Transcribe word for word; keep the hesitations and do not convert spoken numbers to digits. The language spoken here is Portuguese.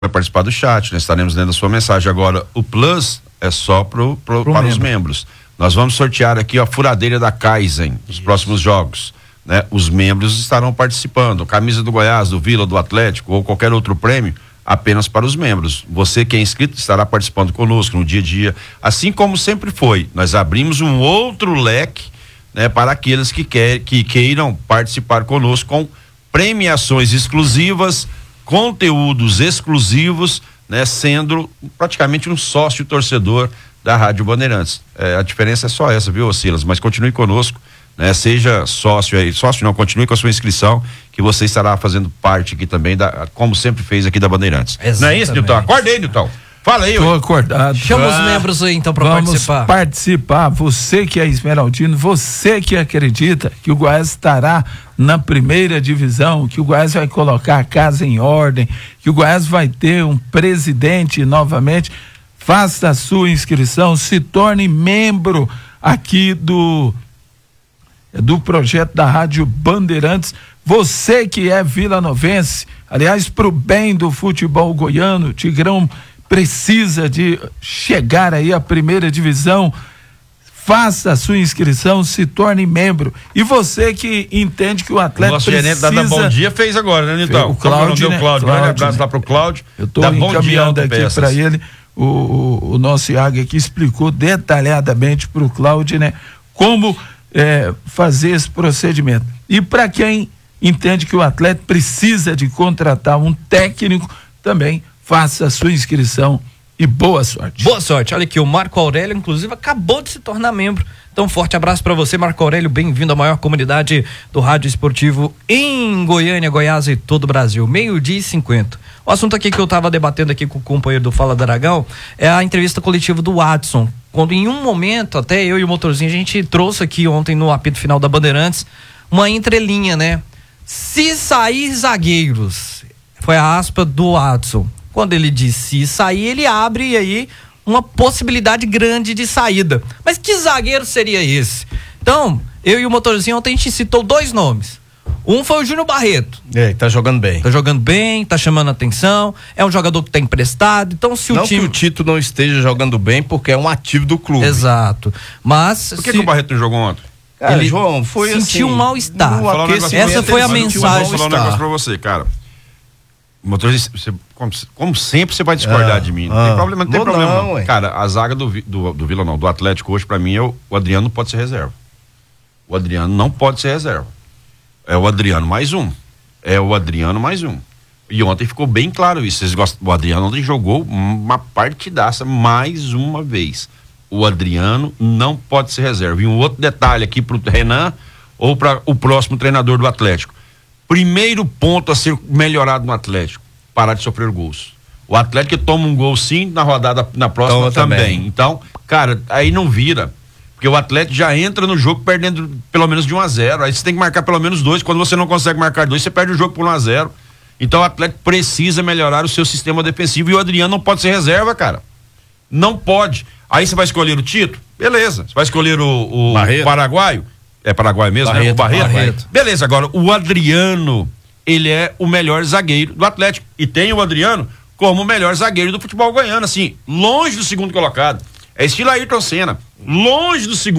vai participar do chat, nós estaremos lendo a sua mensagem. Agora, o Plus é só pro, pro, pro para membro. Os membros. Nós vamos sortear aqui a furadeira da Kaizen nos Isso. próximos jogos, né? Os membros estarão participando. Camisa do Goiás, do Vila, do Atlético ou qualquer outro prêmio, apenas para os membros. Você que é inscrito estará participando conosco no dia a dia, assim como sempre foi. Nós abrimos um outro leque, né, para aqueles que, quer, que queiram participar conosco com premiações exclusivas, conteúdos exclusivos, né, sendo praticamente um sócio torcedor da Rádio Bandeirantes. É, a diferença é só essa, viu, Silas? Mas continue conosco, né? Seja sócio aí, sócio não, continue com a sua inscrição, que você estará fazendo parte aqui também, da, como sempre fez aqui da Bandeirantes. Exatamente. Não é isso, Nilton? Acorda aí, Nilton. Fala aí. Tô acordado. Chama ah, os membros aí então para participar. Vamos participar. Você que é esmeraldino, você que acredita que o Goiás estará na primeira divisão, que o Goiás vai colocar a casa em ordem, que o Goiás vai ter um presidente novamente, faça a sua inscrição, se torne membro aqui do do projeto da Rádio Bandeirantes. Você que é vilanovense, aliás, pro bem do futebol goiano, Tigrão precisa de chegar aí à primeira divisão, faça a sua inscrição, se torne membro. E você que entende que o atleta Nosso precisa... gerente da, da Bom Dia fez agora, né, então? O Cláudio, né? Cláudio, um abraço lá pro Cláudio. Eu estou encaminhando aqui para ele, o, o, o nosso Iago aqui explicou detalhadamente para o Cláudio, né, como é, fazer esse procedimento. E para quem entende que o atleta precisa de contratar um técnico, também faça a sua inscrição e boa sorte. Boa sorte. Olha aqui, o Marco Aurélio, inclusive, acabou de se tornar membro. Então, forte abraço para você, Marco Aurélio. Bem-vindo à maior comunidade do rádio esportivo em Goiânia, Goiás e todo o Brasil. Meio-dia e cinquenta. O assunto aqui que eu estava debatendo aqui com o companheiro do Fala do Aragão é a entrevista coletiva do Watson. Quando em um momento, até eu e o Motorzinho, a gente trouxe aqui ontem no apito final da Bandeirantes uma entrelinha, né? Se sair zagueiros, foi a aspa do Watson. Quando ele diz se sair, ele abre aí uma possibilidade grande de saída. Mas que zagueiro seria esse? Então, eu e o Motorzinho ontem a gente citou dois nomes. Um foi o Júnior Barreto. É, tá jogando bem. Tá jogando bem, tá chamando atenção, é um jogador que tá emprestado, então se não o time... que o Tito não esteja jogando bem, porque é um ativo do clube. Exato. Mas... Por que, se... que o Barreto não jogou ontem? Cara, ele João, foi sentiu assim, um mal-estar. Essa foi a mensagem. Vou falar um negócio pra você, cara. Motorista, você, como, como sempre você vai discordar ah, de mim. Não ah, tem problema, não tem problema. Não, não. Cara, a zaga do, do, do Vila não, do Atlético hoje, pra mim, é o, o Adriano não pode ser reserva. O Adriano não pode ser reserva. É o Adriano mais um. É o Adriano mais um. E ontem ficou bem claro isso. Vocês gostam, o Adriano ontem jogou uma partidaça mais uma vez. O Adriano não pode ser reserva. E um outro detalhe aqui pro Renan ou para o próximo treinador do Atlético. Primeiro ponto a ser melhorado no Atlético: parar de sofrer gols. O Atlético toma um gol sim, na rodada, na próxima então, também. também. Então, cara, aí não vira. Porque o Atlético já entra no jogo perdendo pelo menos de um a zero. Aí você tem que marcar pelo menos dois. Quando você não consegue marcar dois, você perde o jogo por um a zero. Então o Atlético precisa melhorar o seu sistema defensivo. E o Adriano não pode ser reserva, cara. Não pode. Aí você vai escolher o Tito? Beleza. Você vai escolher o, o paraguaio? É paraguaio mesmo, Barreto, né? O Barreto. Barreto. Beleza, agora o Adriano, ele é o melhor zagueiro do Atlético. E tem o Adriano como o melhor zagueiro do futebol goiano, assim, longe do segundo colocado. É estilo Ayrton Senna, longe do segundo